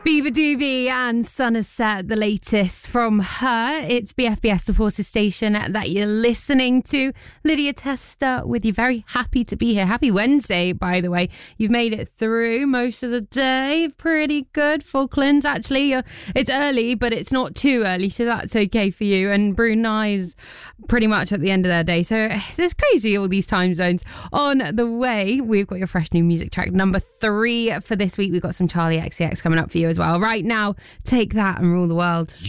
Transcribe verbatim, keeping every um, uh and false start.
Beaver Doobie and Somerset, the latest from her. It's B F B S, the Forces station that you're listening to. Lydia Tester with you. Very happy to be here. Happy Wednesday, by the way. You've made it through most of the day. Pretty good. Falklands, actually. It's early, but it's not too early, so that's okay for you. And Brunei's pretty much at the end of their day. So it's crazy, all these time zones. On the way, we've got your fresh new music track number three for this week. We've got some Charlie X C X coming up for you as well. Right now, take that and rule the world.